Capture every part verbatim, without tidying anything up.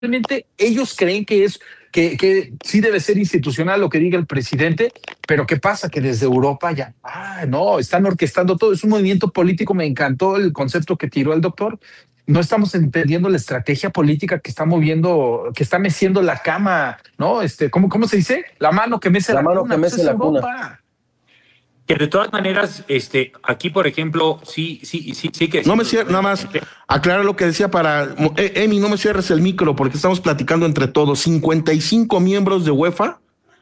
realmente ellos creen que es que, que sí debe ser institucional lo que diga el presidente, pero ¿qué pasa? Que desde Europa ya, ah, no, están orquestando todo, es un movimiento político, me encantó el concepto que tiró el doctor. No estamos entendiendo la estrategia política que está moviendo, que está meciendo la cama, ¿no? Este, ¿cómo, cómo se dice? La mano que mece la, la mano cuna, que pues mece es la Europa. cuna. Que de todas maneras, este, aquí, por ejemplo, sí, sí, sí, sí que... No me cierres, nada más, aclarar lo que decía para... Eh, Emi, no me cierres el micro porque estamos platicando entre todos. cincuenta y cinco miembros de UEFA,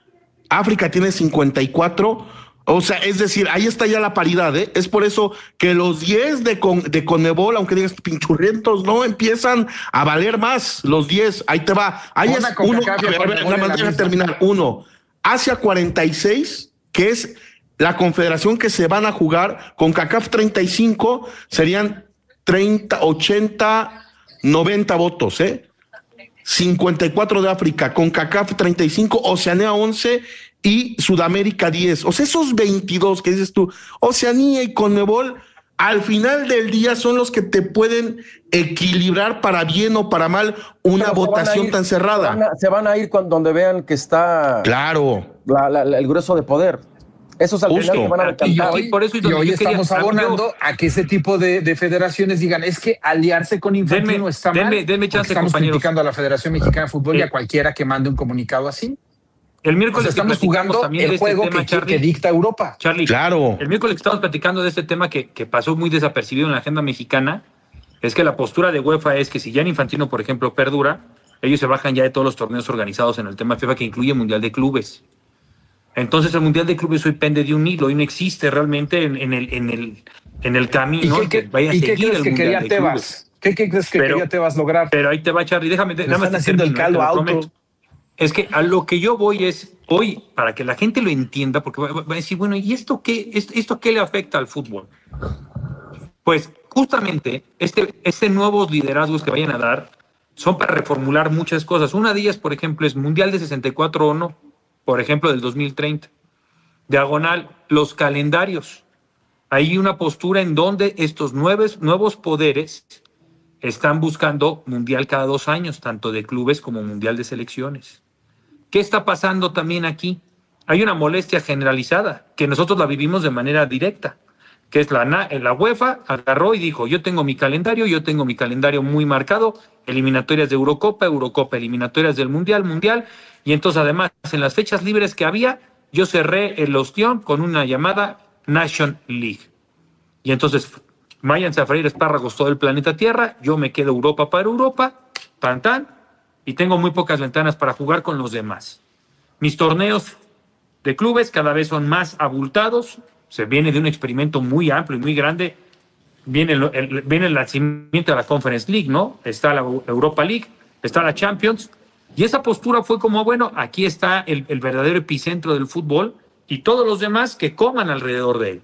África tiene cincuenta y cuatro, o sea, es decir, ahí está ya la paridad, ¿eh? Es por eso que los diez de, con, de Conmebol, aunque digas pinchurrientos, no empiezan a valer más, los diez, ahí te va. Ahí es uno, a ver, a ver, nada más deja terminar, uno, Asia cuarenta y seis, que es... la confederación que se van a jugar, con CONCACAF treinta y cinco, serían treinta, ochenta, noventa votos, ¿eh? cincuenta y cuatro de África, CONCACAF treinta y cinco, Oceanía once y Sudamérica diez. O sea, esos veintidós que dices tú, Oceanía y Conmebol, al final del día son los que te pueden equilibrar para bien o para mal una Pero votación ir, tan cerrada. Se van, a, se van a ir cuando donde vean que está claro la, la, la, el grueso de poder. Esos al final se van a decantar. Y hoy, por eso y hoy estamos quería, abonando a que ese tipo de, de federaciones digan, es que aliarse con Infantino denme, está mal. Denme, denme chance, estamos compañeros. criticando a la Federación Mexicana de Fútbol eh, y a cualquiera que mande un comunicado así. El miércoles o sea, estamos jugando el juego este tema, que, Charlie, que dicta Europa. Charlie, claro. El miércoles que estamos platicando de este tema que, que pasó muy desapercibido en la agenda mexicana, es que la postura de UEFA es que si ya Infantino, por ejemplo, perdura, ellos se bajan ya de todos los torneos organizados en el tema FIFA que incluye Mundial de Clubes. Entonces el Mundial de Clubes hoy pende de un hilo y no existe realmente en, en, el, en, el, en el camino ¿Y qué, que vaya a ¿y seguir qué crees el que Mundial quería de Tebas? Clubes. ¿Qué, ¿Qué crees que pero, quería Tebas lograr? Pero ahí te va, Charlie, déjame, Nos nada más están haciendo termino, el caldo auto. Prometo. Es que a lo que yo voy es, hoy, para que la gente lo entienda, porque va, va a decir, bueno, ¿y esto qué, esto, esto qué le afecta al fútbol? Pues justamente este, este nuevos liderazgos que vayan a dar son para reformular muchas cosas. Una de ellas, por ejemplo, es Mundial de sesenta y cuatro o no, por ejemplo, del dos mil treinta. Diagonal, los calendarios. Hay una postura en donde estos nuevos, nuevos poderes están buscando mundial cada dos años, tanto de clubes como mundial de selecciones. ¿Qué está pasando también aquí? Hay una molestia generalizada, que nosotros la vivimos de manera directa, que es la, la UEFA agarró y dijo, yo tengo mi calendario, yo tengo mi calendario muy marcado, eliminatorias de Eurocopa, Eurocopa, eliminatorias del Mundial, Mundial, y entonces además en las fechas libres que había, yo cerré el ostión con una llamada Nation League. Y entonces, váyanse a freír espárragos todo el planeta Tierra, yo me quedo Europa para Europa, tan tan, y tengo muy pocas ventanas para jugar con los demás. Mis torneos de clubes cada vez son más abultados, se viene de un experimento muy amplio y muy grande, viene el, el, viene el nacimiento de la Conference League, ¿no? Está la Europa League, está la Champions, y esa postura fue como, bueno, aquí está el, el verdadero epicentro del fútbol y todos los demás que coman alrededor de él.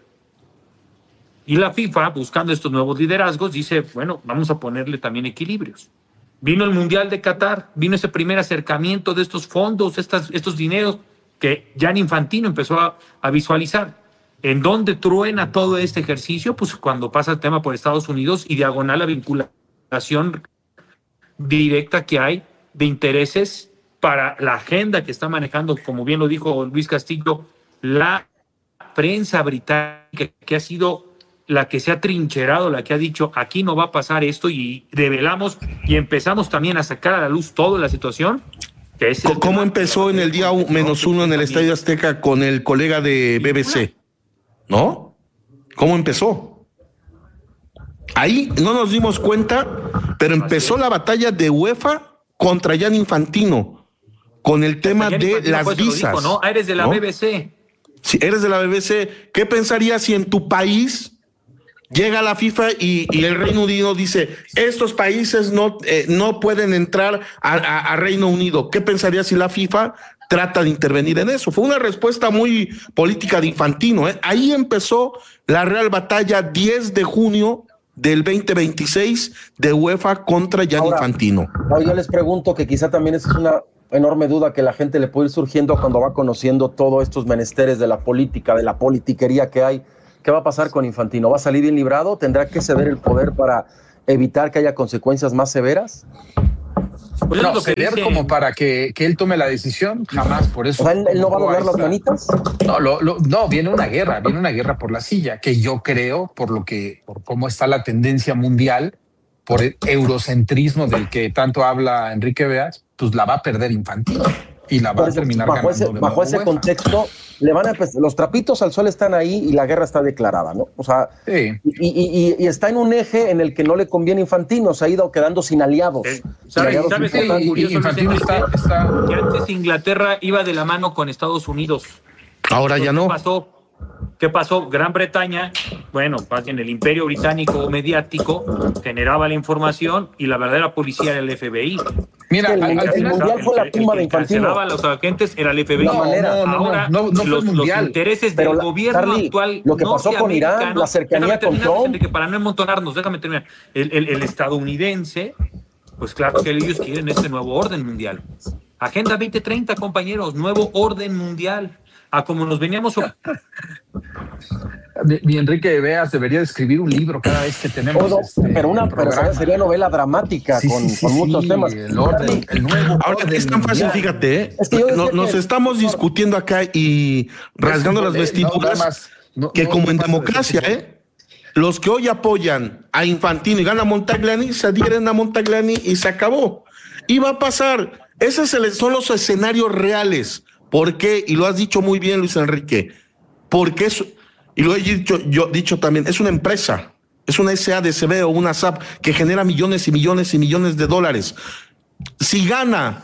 Y la FIFA, buscando estos nuevos liderazgos, dice, bueno, vamos a ponerle también equilibrios. Vino el Mundial de Qatar, vino ese primer acercamiento de estos fondos, estas, estos dineros que Gianni Infantino empezó a, a visualizar. ¿En dónde truena todo este ejercicio? Pues cuando pasa el tema por Estados Unidos y diagonal la vinculación directa que hay de intereses para la agenda que está manejando, como bien lo dijo Luis Castillo, la prensa británica, que ha sido la que se ha trincherado, la que ha dicho, aquí no va a pasar esto, y revelamos y empezamos también a sacar a la luz toda la situación. Que es el ¿Cómo empezó en el día menos uno en el Estadio Azteca con el colega de B B C? ¿No? ¿Cómo empezó? Ahí no nos dimos cuenta, pero empezó la batalla de UEFA contra Gianni Infantino con el tema de las visas. Dijo, ¿no? Ah, eres de la ¿no? B B C. Si eres de la B B C, ¿qué pensarías si en tu país llega la FIFA y, y el Reino Unido dice, estos países no, eh, no pueden entrar a, a, a Reino Unido? ¿Qué pensarías si la FIFA trata de intervenir en eso? Fue una respuesta muy política de Infantino, ¿eh? Ahí empezó la real batalla, diez de junio del veinte veintiséis de UEFA contra Gianni Ahora, Infantino. Ahora yo les pregunto, que quizá también es una enorme duda que la gente le puede ir surgiendo cuando va conociendo todos estos menesteres de la política, de la politiquería que hay. ¿Qué va a pasar con Infantino? ¿Va a salir bien librado? ¿Tendrá que ceder el poder para evitar que haya consecuencias más severas? Pues No, es lo que ceder dice- como para que, que él tome la decisión, jamás, por eso. O sea, ¿él, él no va a doblar Ahí las está. manitas? No, lo, lo- no, viene una guerra, viene una guerra por la silla, que yo creo, por lo que, por cómo está la tendencia mundial, por el eurocentrismo del que tanto habla Enrique Beas, pues la va a perder Infantino y la va Por a eso, terminar bajo ganando ese, de bajo nuevo ese UEFA. contexto, le van a empezar- los trapitos al sol están ahí y la guerra está declarada, ¿no? O sea, Sí. y, y- y- y está en un eje en el que no le conviene Infantino, se ha ido quedando sin aliados. Eh, Sin ¿Sabes, aliados sabes qué? importantes. y- Curioso, y Infantino Luis está- Enrique, está- que antes Inglaterra iba de la mano con Estados Unidos. Ahora ya ¿Qué no. pasó? ¿Qué pasó? Gran Bretaña, bueno, más bien el imperio británico mediático, generaba la información y la verdadera policía era el F B I. Mira, El al- mundial- al el final- mundial fue la El- el tumba que de Infantino. encarcelaba a los agentes era el F B I. No, manera. no, no, Ahora, no, no, no fue los, el mundial. los intereses Pero del la- gobierno Charlie, actual lo que pasó con Irán, norteamericano- la cercanía déjame con terminar, Trump. Enrique, para no amontonarnos, déjame terminar. El, el- el estadounidense, pues claro que ellos quieren este nuevo orden mundial. Agenda veinte treinta, compañeros, nuevo orden mundial. A como nos veníamos... Mi Enrique Beas debería de escribir un libro cada vez que tenemos. Todo, este, pero una pero programa. sería novela dramática Sí, con, sí, sí, con muchos sí, temas. El orden, el nuevo Ahora orden es tan fácil, mundial. fíjate, ¿eh? Es que yo decía No- nos que- estamos discutiendo acá y rasgando las No, vestiduras, nada más, no- que no- como no en pasa de democracia, fútbol. ¿eh? Los que hoy apoyan a Infantino y gana Montagliani, se adhieren a Montagliani y se acabó. Y va a pasar. Esos son los escenarios reales. ¿Por qué? Y lo has dicho muy bien, Luis Enrique. Porque es, y lo he dicho, yo dicho también, es una empresa. Es una S A D C B o una S A P que genera millones y millones y millones de dólares. Si gana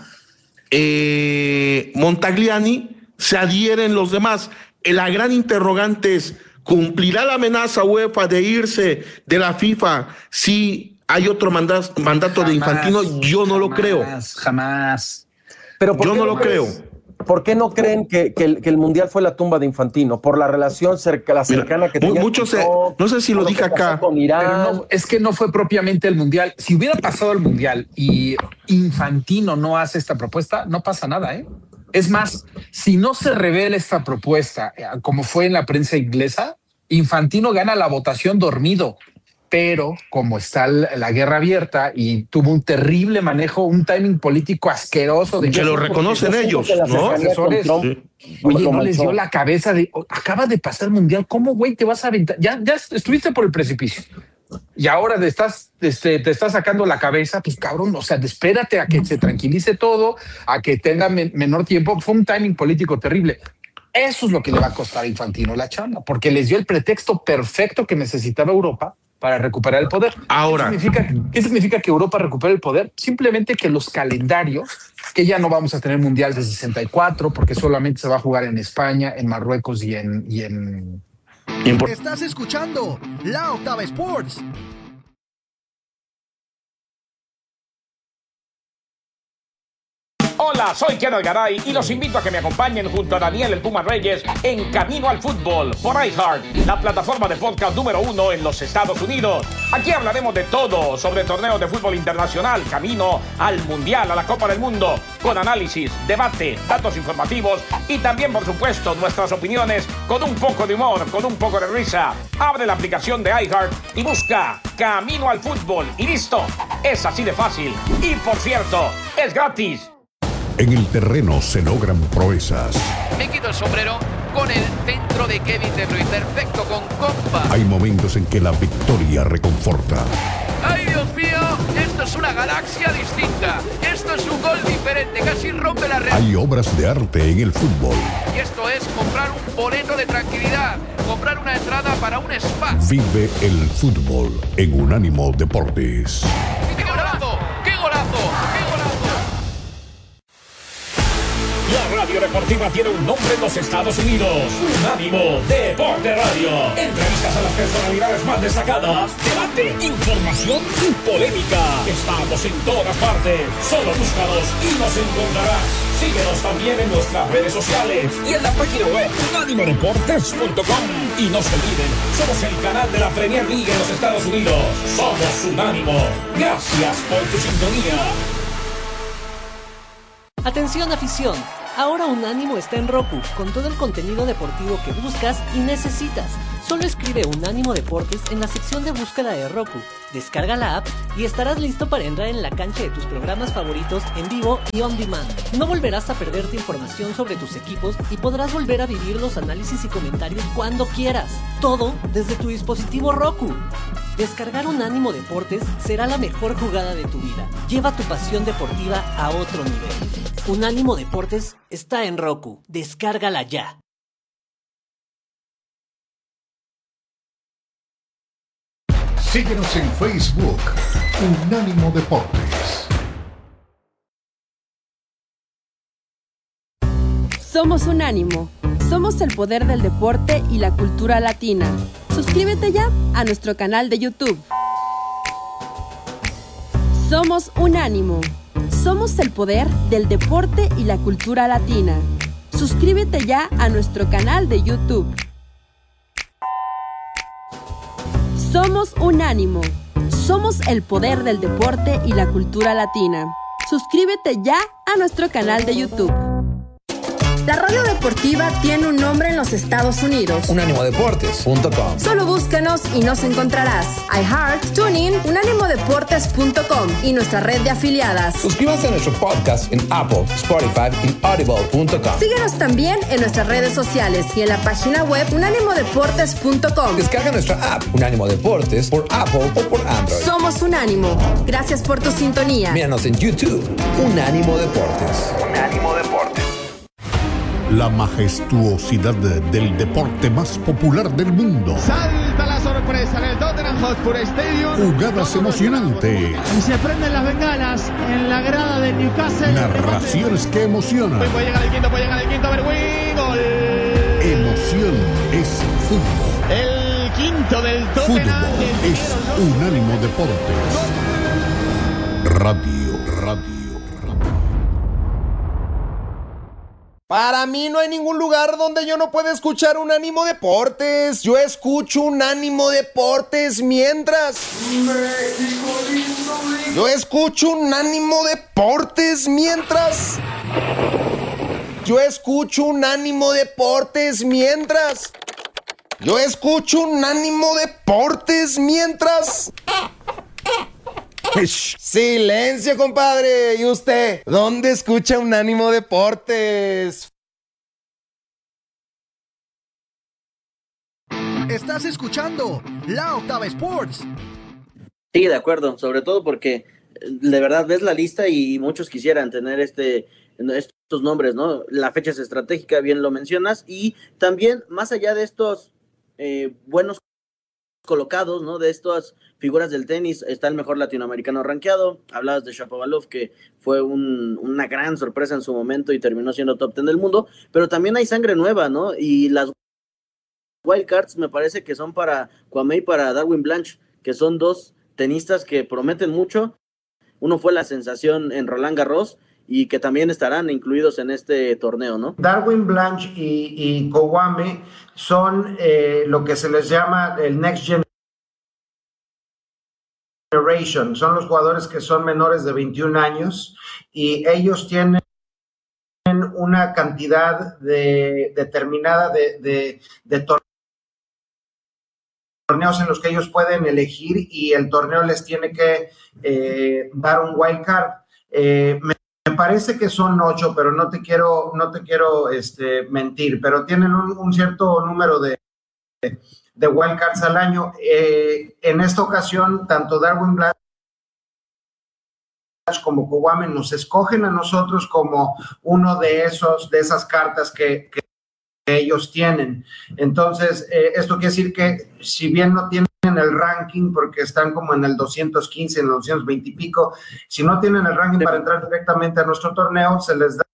eh, Montagliani, se adhieren los demás. La gran interrogante es, ¿cumplirá la amenaza UEFA de irse de la FIFA si hay otro mandato, mandato de Infantino? Yo no lo creo. Jamás, jamás. Pero ¿por Yo qué no lo creo. ¿Por qué no creen que, que el, que el mundial fue la tumba de Infantino? Por la relación cerca, la Mira, cercana que mu- tenía. muchos con se- Trump, no sé si lo con dije que pasó acá. Con Irán. Pero no, es que no fue propiamente el mundial. Si hubiera pasado el mundial y Infantino no hace esta propuesta, no pasa nada, ¿eh? Es más, si no se revela esta propuesta, eh, como fue en la prensa inglesa, Infantino gana la votación dormido. Pero como está la la guerra abierta y tuvo un terrible manejo, un timing político asqueroso. De Que lo reconocen Yo siento ellos, que la ¿no? cercanía con Asesores. Trump Oye, lo no les manchó. dio la cabeza de oh, acaba de pasar el mundial. ¿Cómo, güey, te vas a aventar? Ya, ya estuviste por el precipicio y ahora te estás, este, te estás sacando la cabeza. Pues cabrón, o sea, espérate a que se tranquilice todo, a que tenga men- menor tiempo. Fue un timing político terrible. Eso es lo que le va a costar a Infantino la chamba, porque les dio el pretexto perfecto que necesitaba Europa para recuperar el poder. Ahora. ¿Qué significa, qué significa que Europa recupere el poder? Simplemente que los calendarios, que ya no vamos a tener mundial de sesenta y cuatro, porque solamente se va a jugar en España, en Marruecos y en, y en Estás escuchando La Octava Sports. Hola, soy Kenan Garay y los invito a que me acompañen junto a Daniel El Puma Reyes en Camino al Fútbol por iHeart, la plataforma de podcast número uno en los Estados Unidos. Aquí hablaremos de todo sobre torneos de fútbol internacional, camino al Mundial, a la Copa del Mundo, con análisis, debate, datos informativos y también, por supuesto, nuestras opiniones con un poco de humor, con un poco de risa. Abre la aplicación de iHeart y busca Camino al Fútbol y listo. Es así de fácil. Y por cierto, es gratis. En el terreno se logran proezas. Me quito el sombrero con el centro de Kevin De Bruyne. Perfecto, con compa. Hay momentos en que la victoria reconforta. ¡Ay, Dios mío! Esto es una galaxia distinta. Esto es un gol diferente. Casi rompe la red. Hay obras de arte en el fútbol. Y esto es comprar un boleto de tranquilidad. Comprar una entrada para un spa. Vive el fútbol en Unánimo Deportes. ¡Qué golazo! ¡Qué golazo! ¡Qué golazo! La radio deportiva tiene un nombre en los Estados Unidos. Unánimo Deporte Radio. Entrevistas a las personalidades más destacadas. Debate, información y polémica. Estamos en todas partes. Solo búscanos y nos encontrarás. Síguenos también en nuestras redes sociales y en la página web unánimo deportes punto com. Y no se olviden, somos el canal de la Premier League en los Estados Unidos. Somos Unánimo. Gracias por tu sintonía. Atención afición, ahora Unánimo está en Roku, con todo el contenido deportivo que buscas y necesitas. Solo escribe Unánimo Deportes en la sección de búsqueda de Roku Descarga la app y estarás listo para entrar en la cancha de tus programas favoritos en vivo y on demand. No volverás a perderte información sobre tus equipos y podrás volver a vivir los análisis y comentarios cuando quieras. Todo desde tu dispositivo Roku. Descargar Unánimo Deportes será la mejor jugada de tu vida. Lleva tu pasión deportiva a otro nivel. Unánimo Deportes está en Roku. Descárgala ya. Síguenos en Facebook, Unánimo Deportes. Somos Unánimo. Somos el poder del deporte y la cultura latina. Suscríbete ya a nuestro canal de YouTube. Somos Unánimo. Somos el poder del deporte y la cultura latina. Suscríbete ya a nuestro canal de YouTube. Somos Unánimo. Somos el poder del deporte y la cultura latina. Suscríbete ya a nuestro canal de YouTube. La radio deportiva tiene un nombre en los Estados Unidos. unánimo deportes punto com. Solo búscanos y nos encontrarás. iHeart, TuneIn, unánimo deportes punto com y nuestra red de afiliadas. Suscríbanse a nuestro podcast en Apple, Spotify y audible punto com. Síguenos también en nuestras redes sociales y en la página web unánimo deportes punto com. Descarga nuestra app Unánimo Deportes por Apple o por Android. Somos Unánimo. Gracias por tu sintonía. Míranos en YouTube, Unánimo Deportes. Unánimo Deportes. La majestuosidad del deporte más popular del mundo. Salta la sorpresa en el Tottenham Hotspur Stadium. Jugadas emocionantes. Y se prenden las bengalas en la grada de Newcastle. Narraciones que emocionan. Puede llegar el quinto, puede llegar el quinto, Berwin. Gol. Emoción es fútbol. El quinto del Tottenham. Fútbol es Unánimo Deportes. Radio, radio. Para mí no hay ningún lugar donde yo no pueda escuchar Unánimo Deportes. Yo escucho Unánimo Deportes mientras... Yo escucho Unánimo Deportes mientras... Yo escucho Unánimo Deportes mientras... Yo escucho Unánimo Deportes mientras... Silencio, compadre. ¿Y usted? ¿Dónde escucha Unánimo Deportes? Estás escuchando La Octava Sports. Sí, de acuerdo, sobre todo porque de verdad ves la lista y muchos quisieran tener este estos nombres, ¿no? La fecha es estratégica, bien lo mencionas, y también más allá de estos eh, buenos colocados, ¿no? De estas figuras del tenis, está el mejor latinoamericano rankeado. Hablabas de Shapovalov, que fue un, una gran sorpresa en su momento y terminó siendo top ten del mundo, pero también hay sangre nueva, ¿no? Y las wildcards me parece que son para Kwame y para Darwin Blanche, que son dos tenistas que prometen mucho. Uno fue la sensación en Roland Garros y que también estarán incluidos en este torneo, ¿no? Darwin Blanche y, y Kwame son eh, lo que se les llama el Next Generation, son los jugadores que son menores de veintiún años y ellos tienen una cantidad de, determinada de, de, de torneos en los que ellos pueden elegir y el torneo les tiene que eh, dar un wild card. Eh, me Me parece que son ocho, pero no te quiero, no te quiero este, mentir, pero tienen un, un cierto número de, de wildcards al año. Eh, en esta ocasión, tanto Darwin Blanche como Kwame nos escogen a nosotros como uno de esos, de esas cartas que, que ellos tienen. Entonces, eh, esto quiere decir que si bien no tienen el ranking, porque están como en el doscientos quince, en el doscientos veinte y pico, si no tienen el ranking para entrar directamente a nuestro torneo, se les da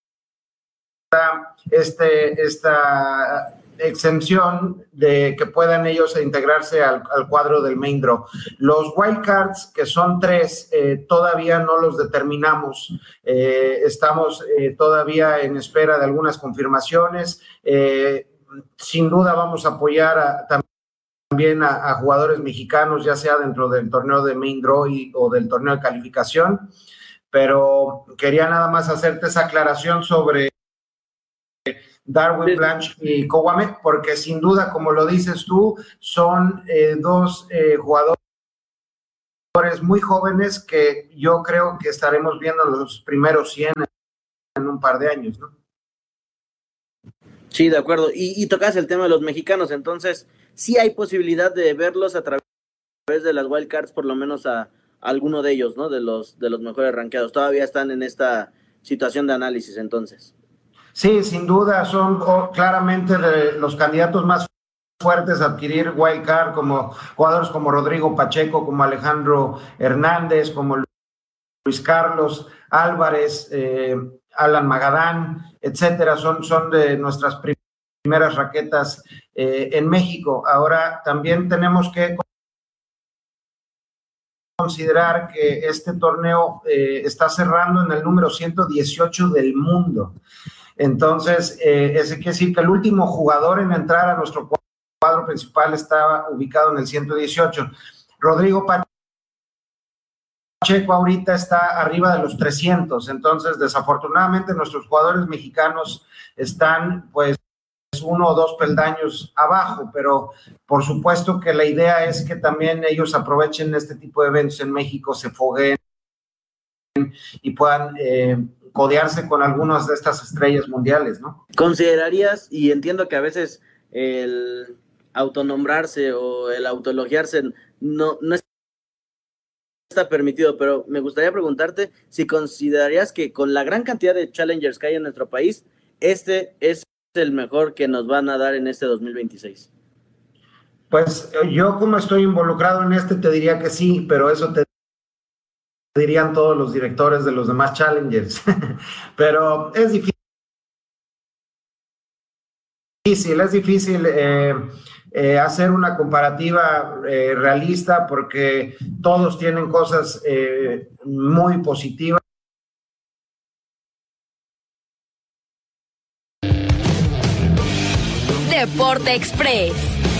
este, esta exención de que puedan ellos integrarse al, al cuadro del main draw. Los wildcards, que son tres, eh, todavía no los determinamos. Eh, estamos eh, todavía en espera de algunas confirmaciones. Eh, sin duda vamos a apoyar a, también a, a jugadores mexicanos, ya sea dentro del torneo de main draw y, o del torneo de calificación, pero quería nada más hacerte esa aclaración sobre Darwin Blanche y Kwame, porque sin duda, como lo dices tú, son eh, dos eh, jugadores muy jóvenes que yo creo que estaremos viendo los primeros cien en un par de años, ¿no? Sí, de acuerdo. Y, y tocas el tema de los mexicanos, entonces sí hay posibilidad de verlos a través de las wildcards, por lo menos a, a alguno de ellos, ¿no? De los, de los mejores rankeados. Todavía están en esta situación de análisis, entonces. Sí, sin duda, son oh, claramente de los candidatos más fuertes a adquirir wildcard, como jugadores como Rodrigo Pacheco, como Alejandro Hernández, como Luis Carlos Álvarez, eh, Alan Magadán, etcétera, son, son de nuestras primeras raquetas eh, en México. Ahora también tenemos que considerar que este torneo eh, está cerrando en el número ciento dieciocho del mundo. Entonces, eh, ese quiere decir que el último jugador en entrar a nuestro cuadro principal estaba ubicado en el ciento dieciocho. Rodrigo Pacheco ahorita está arriba de los trescientos, entonces desafortunadamente nuestros jugadores mexicanos están pues uno o dos peldaños abajo, pero por supuesto que la idea es que también ellos aprovechen este tipo de eventos en México, se fogueen y puedan eh, codearse con algunas de estas estrellas mundiales, ¿no? ¿Considerarías, y entiendo que a veces el autonombrarse o el autoelogiarse no, no está permitido, pero me gustaría preguntarte si considerarías que con la gran cantidad de challengers que hay en nuestro país, este es el mejor que nos van a dar en este dos mil veintiséis? Pues yo como estoy involucrado en este te diría que sí, pero eso te dirían todos los directores de los demás challengers. Pero es difícil, es difícil eh, eh, hacer una comparativa eh, realista porque todos tienen cosas eh, muy positivas. Deporte Express.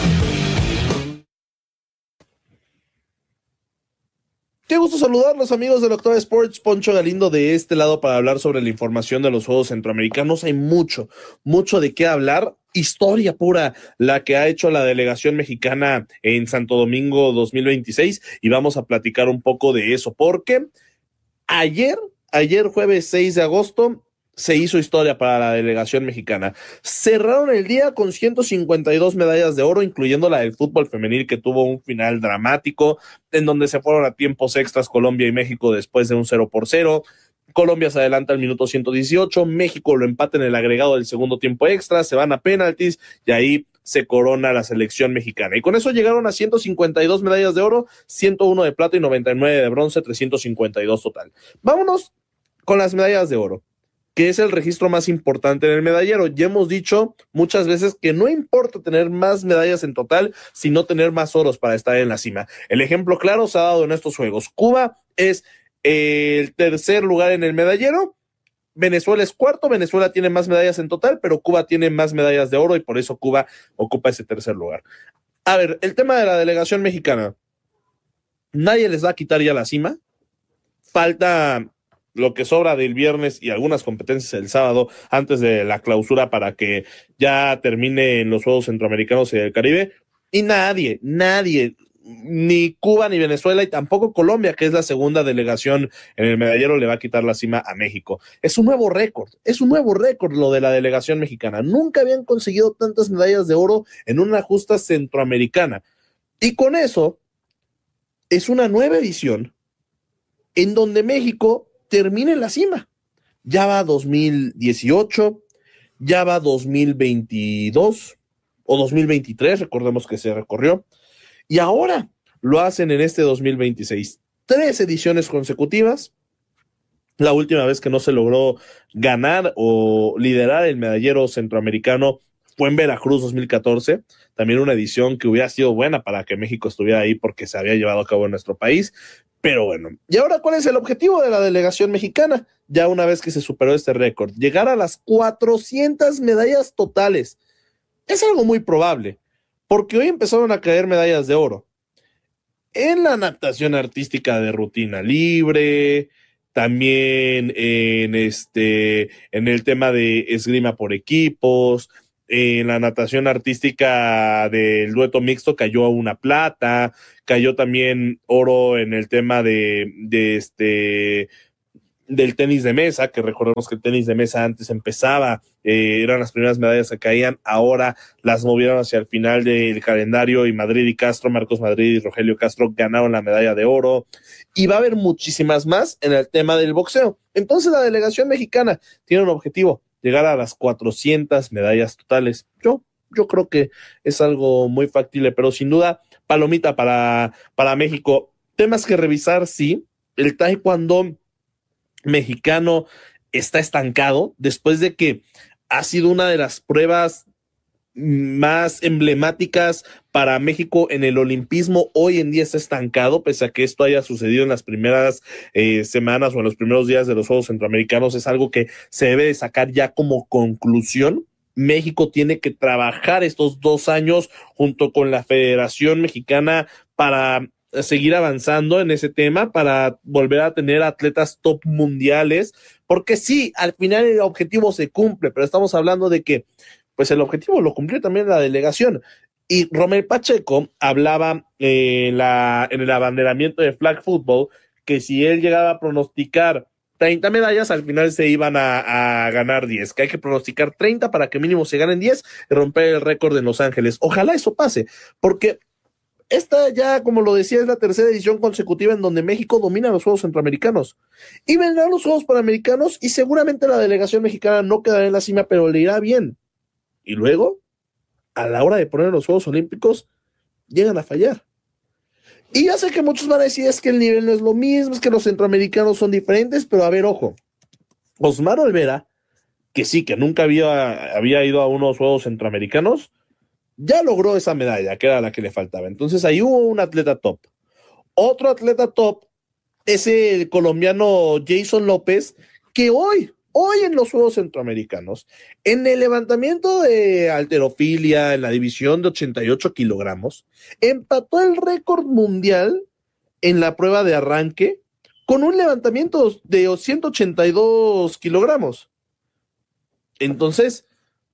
Qué gusto saludarlos, amigos del Octava Sports. Poncho Galindo de este lado para hablar sobre la información de los Juegos Centroamericanos. Hay mucho, mucho de qué hablar. Historia pura la que ha hecho la delegación mexicana en Santo Domingo dos mil veintiséis y vamos a platicar un poco de eso porque ayer, ayer jueves seis de agosto, se hizo historia para la delegación mexicana. Cerraron el día con ciento cincuenta y dos medallas de oro, incluyendo la del fútbol femenil, que tuvo un final dramático, en donde se fueron a tiempos extras Colombia y México después de un cero por cero. Colombia se adelanta al minuto ciento dieciocho, México lo empata en el agregado del segundo tiempo extra, se van a penaltis y ahí se corona la selección mexicana. Y con eso llegaron a ciento cincuenta y dos medallas de oro, ciento uno de plata y noventa y nueve de bronce, trescientos cincuenta y dos total. Vámonos con las medallas de oro, que es el registro más importante en el medallero. Ya hemos dicho muchas veces que no importa tener más medallas en total, sino tener más oros para estar en la cima. El ejemplo claro se ha dado en estos Juegos. Cuba es el tercer lugar en el medallero, Venezuela es cuarto, Venezuela tiene más medallas en total, pero Cuba tiene más medallas de oro y por eso Cuba ocupa ese tercer lugar. A ver, el tema de la delegación mexicana, nadie les va a quitar ya la cima, falta lo que sobra del viernes y algunas competencias el sábado antes de la clausura para que ya terminen los Juegos Centroamericanos y del Caribe, y nadie, nadie, ni Cuba ni Venezuela y tampoco Colombia, que es la segunda delegación en el medallero, le va a quitar la cima a México. Es un nuevo récord, es un nuevo récord lo de la delegación mexicana. Nunca habían conseguido tantas medallas de oro en una justa centroamericana. Y con eso es una nueva edición en donde México termina en la cima. Ya va dos mil dieciocho, ya va dos mil veintidós o dos mil veintitrés, recordemos que se recorrió. Y ahora lo hacen en este dos mil veintiséis. Tres ediciones consecutivas. La última vez que no se logró ganar o liderar el medallero centroamericano fue en Veracruz dos mil catorce. También una edición que hubiera sido buena para que México estuviera ahí porque se había llevado a cabo en nuestro país. Pero bueno, ¿y ahora cuál es el objetivo de la delegación mexicana? Ya una vez que se superó este récord, llegar a las cuatrocientas medallas totales. Es algo muy probable, porque hoy empezaron a caer medallas de oro en la natación artística de rutina libre, también en, este, en el tema de esgrima por equipos, en la natación artística del dueto mixto cayó una plata, cayó también oro en el tema de, de este del tenis de mesa, que recordemos que el tenis de mesa antes empezaba, eh, eran las primeras medallas que caían, ahora las movieron hacia el final del calendario y Madrid y Castro, Marcos Madrid y Rogelio Castro ganaron la medalla de oro, y va a haber muchísimas más en el tema del boxeo. Entonces la delegación mexicana tiene un objetivo, llegar a las cuatrocientas medallas totales. Yo, yo creo que es algo muy factible, pero sin duda, palomita para, para México. Temas que revisar, sí, el taekwondo mexicano está estancado después de que ha sido una de las pruebas más emblemáticas para México en el olimpismo. Hoy en día está estancado, pese a que esto haya sucedido en las primeras eh, semanas o en los primeros días de los Juegos Centroamericanos. Es algo que se debe de sacar ya como conclusión. México tiene que trabajar estos dos años junto con la Federación Mexicana para seguir avanzando en ese tema, para volver a tener atletas top mundiales, porque sí, al final el objetivo se cumple, pero estamos hablando de que pues el objetivo lo cumplió también la delegación. Y Romel Pacheco hablaba eh, en, la, en el abanderamiento de flag football que si él llegaba a pronosticar treinta medallas, al final se iban a, a ganar diez, que hay que pronosticar treinta para que mínimo se ganen diez y romper el récord en Los Ángeles. Ojalá eso pase, porque esta ya, como lo decía, es la tercera edición consecutiva en donde México domina los Juegos Centroamericanos. Y vendrán los Juegos Panamericanos y seguramente la delegación mexicana no quedará en la cima, pero le irá bien. Y luego, a la hora de poner los Juegos Olímpicos, llegan a fallar. Y ya sé que muchos van a decir es que el nivel no es lo mismo, es que los centroamericanos son diferentes, pero a ver, ojo. Osmar Olvera, que sí, que nunca había, había ido a unos Juegos Centroamericanos, ya logró esa medalla, que era la que le faltaba. Entonces ahí hubo un atleta top. Otro atleta top es el colombiano Jason López, que hoy, hoy en los Juegos Centroamericanos, en el levantamiento de halterofilia, en la división de ochenta y ocho kilogramos, empató el récord mundial en la prueba de arranque con un levantamiento de ciento ochenta y dos kilogramos. Entonces,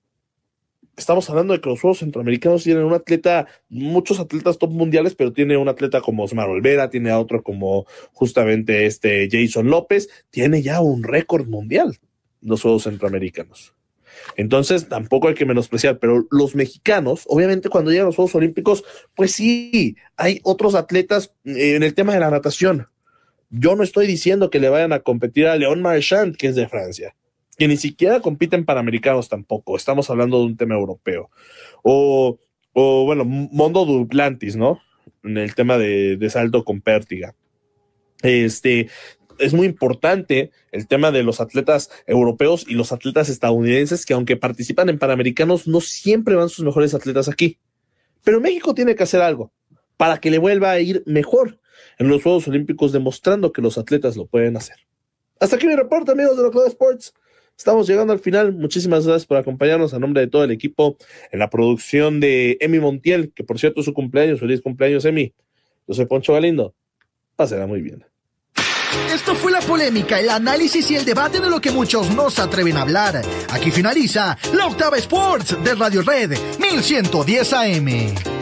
estamos hablando de que los Juegos Centroamericanos tienen un atleta, muchos atletas top mundiales, pero tiene un atleta como Osmar Olvera, tiene a otro como justamente este Jason López, tiene ya un récord mundial los Juegos Centroamericanos. Entonces tampoco hay que menospreciar, pero los mexicanos, obviamente cuando llegan los Juegos Olímpicos, pues sí, hay otros atletas eh, en el tema de la natación. Yo no estoy diciendo que le vayan a competir a Leon Marchand, que es de Francia, que ni siquiera compiten panamericanos tampoco, estamos hablando de un tema europeo, o, o bueno, Mondo Duplantis, ¿no? En el tema de, de salto con pértiga. Este, es muy importante el tema de los atletas europeos y los atletas estadounidenses, que aunque participan en panamericanos, no siempre van sus mejores atletas aquí. Pero México tiene que hacer algo para que le vuelva a ir mejor en los Juegos Olímpicos, demostrando que los atletas lo pueden hacer. Hasta aquí mi reporte, amigos de Octava Sports. Estamos llegando al final. Muchísimas gracias por acompañarnos a nombre de todo el equipo en la producción de Emi Montiel, que por cierto es su cumpleaños. Feliz cumpleaños, Emi. Yo soy Poncho Galindo. Pásela muy bien. Esto fue la polémica, el análisis y el debate de lo que muchos no se atreven a hablar. Aquí finaliza la Octava Sports de Radio Red mil ciento diez A M.